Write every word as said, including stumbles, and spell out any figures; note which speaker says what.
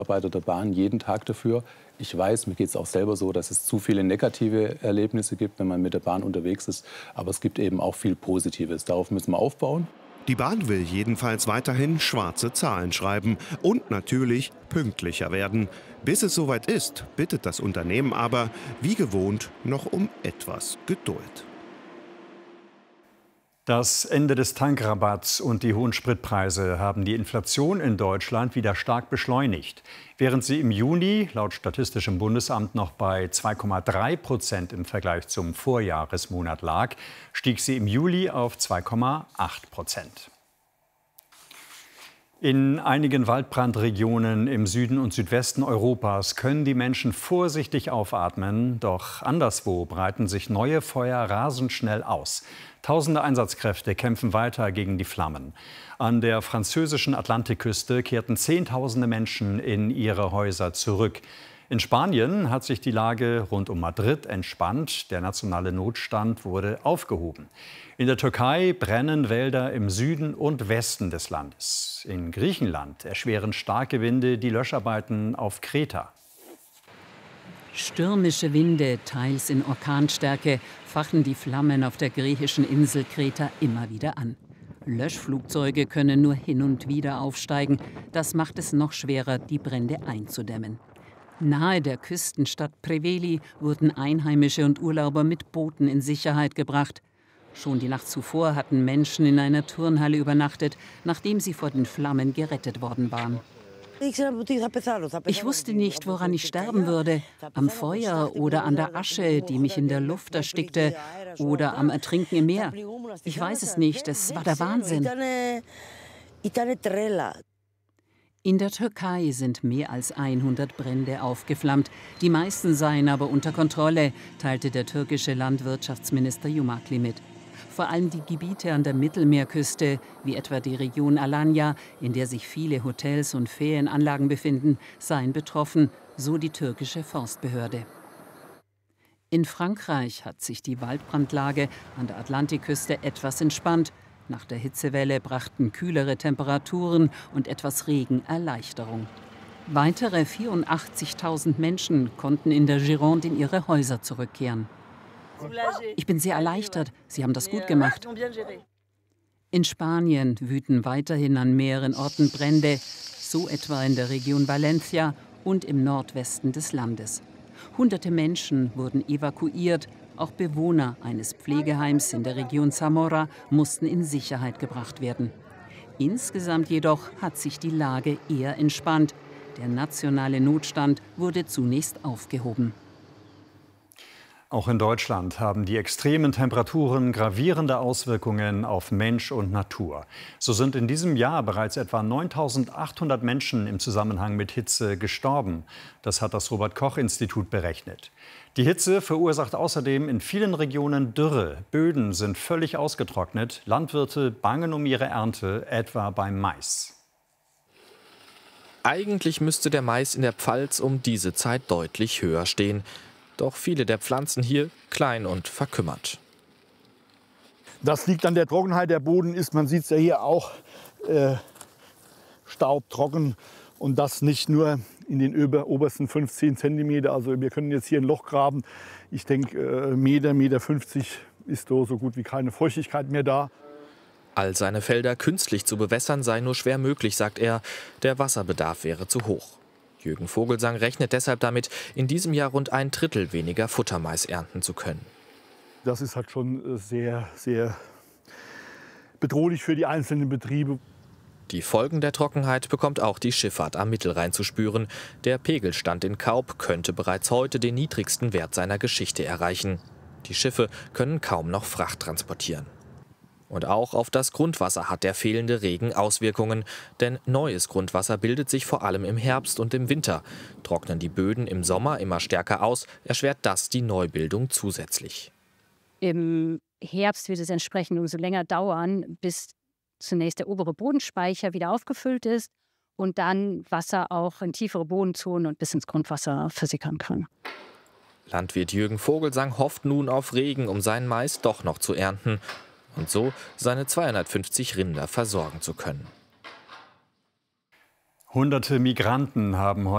Speaker 1: Ich arbeite der Bahn jeden Tag dafür. Ich weiß, mir geht es auch selber so, dass es zu viele negative Erlebnisse gibt, wenn man mit der Bahn unterwegs ist. Aber es gibt eben auch viel Positives. Darauf müssen wir aufbauen.
Speaker 2: Die Bahn will jedenfalls weiterhin schwarze Zahlen schreiben und natürlich pünktlicher werden. Bis es soweit ist, bittet das Unternehmen aber, wie gewohnt, noch um etwas Geduld.
Speaker 3: Das Ende des Tankrabatts und die hohen Spritpreise haben die Inflation in Deutschland wieder stark beschleunigt. Während sie im Juni laut Statistischem Bundesamt noch bei zwei Komma drei Prozent im Vergleich zum Vorjahresmonat lag, stieg sie im Juli auf zwei Komma acht Prozent. In einigen Waldbrandregionen im Süden und Südwesten Europas können die Menschen vorsichtig aufatmen, doch anderswo breiten sich neue Feuer rasend schnell aus. Tausende Einsatzkräfte kämpfen weiter gegen die Flammen. An der französischen Atlantikküste kehrten Zehntausende Menschen in ihre Häuser zurück. In Spanien hat sich die Lage rund um Madrid entspannt. Der nationale Notstand wurde aufgehoben. In der Türkei brennen Wälder im Süden und Westen des Landes. In Griechenland erschweren starke Winde die Löscharbeiten auf Kreta.
Speaker 4: Stürmische Winde, teils in Orkanstärke, fachen die Flammen auf der griechischen Insel Kreta immer wieder an. Löschflugzeuge können nur hin und wieder aufsteigen. Das macht es noch schwerer, die Brände einzudämmen. Nahe der Küstenstadt Preveli wurden Einheimische und Urlauber mit Booten in Sicherheit gebracht. Schon die Nacht zuvor hatten Menschen in einer Turnhalle übernachtet, nachdem sie vor den Flammen gerettet worden waren. Ich wusste nicht, woran ich sterben würde. Am Feuer oder an der Asche, die mich in der Luft erstickte, oder am Ertrinken im Meer. Ich weiß es nicht, es war der Wahnsinn. In der Türkei sind mehr als hundert Brände aufgeflammt. Die meisten seien aber unter Kontrolle, teilte der türkische Landwirtschaftsminister Yumakli mit. Vor allem die Gebiete an der Mittelmeerküste, wie etwa die Region Alanya, in der sich viele Hotels und Ferienanlagen befinden, seien betroffen, so die türkische Forstbehörde. In Frankreich hat sich die Waldbrandlage an der Atlantikküste etwas entspannt. Nach der Hitzewelle brachten kühlere Temperaturen und etwas Regen Erleichterung. Weitere vierundachtzigtausend Menschen konnten in der Gironde in ihre Häuser zurückkehren. Ich bin sehr erleichtert. Sie haben das gut gemacht. In Spanien wüten weiterhin an mehreren Orten Brände, so etwa in der Region Valencia und im Nordwesten des Landes. Hunderte Menschen wurden evakuiert. Auch Bewohner eines Pflegeheims in der Region Zamora mussten in Sicherheit gebracht werden. Insgesamt jedoch hat sich die Lage eher entspannt. Der nationale Notstand wurde zunächst aufgehoben.
Speaker 3: Auch in Deutschland haben die extremen Temperaturen gravierende Auswirkungen auf Mensch und Natur. So sind in diesem Jahr bereits etwa neuntausendachthundert Menschen im Zusammenhang mit Hitze gestorben. Das hat das Robert-Koch-Institut berechnet. Die Hitze verursacht außerdem in vielen Regionen Dürre. Böden sind völlig ausgetrocknet. Landwirte bangen um ihre Ernte, etwa beim Mais.
Speaker 5: Eigentlich müsste der Mais in der Pfalz um diese Zeit deutlich höher stehen. Doch viele der Pflanzen hier klein und verkümmert.
Speaker 6: Das liegt an der Trockenheit. Der Boden ist, man sieht es ja hier auch, äh, staubtrocken. Und das nicht nur in den obersten fünfzehn Zentimeter. Also wir können jetzt hier ein Loch graben. Ich denke, äh, Meter, Meter fünfzig ist so, so gut wie keine Feuchtigkeit mehr da.
Speaker 5: All seine Felder künstlich zu bewässern sei nur schwer möglich, sagt er. Der Wasserbedarf wäre zu hoch. Jürgen Vogelsang rechnet deshalb damit, in diesem Jahr rund ein Drittel weniger Futtermais ernten zu können.
Speaker 6: Das ist halt schon sehr, sehr bedrohlich für die einzelnen Betriebe.
Speaker 5: Die Folgen der Trockenheit bekommt auch die Schifffahrt am Mittelrhein zu spüren. Der Pegelstand in Kaub könnte bereits heute den niedrigsten Wert seiner Geschichte erreichen. Die Schiffe können kaum noch Fracht transportieren. Und auch auf das Grundwasser hat der fehlende Regen Auswirkungen. Denn neues Grundwasser bildet sich vor allem im Herbst und im Winter. Trocknen die Böden im Sommer immer stärker aus, erschwert das die Neubildung zusätzlich.
Speaker 7: Im Herbst wird es entsprechend umso länger dauern, bis zunächst der obere Bodenspeicher wieder aufgefüllt ist und dann Wasser auch in tiefere Bodenzonen und bis ins Grundwasser versickern kann.
Speaker 5: Landwirt Jürgen Vogelsang hofft nun auf Regen, um seinen Mais doch noch zu ernten und so seine zweihundertfünfzig Rinder versorgen zu können.
Speaker 3: Hunderte Migranten haben heute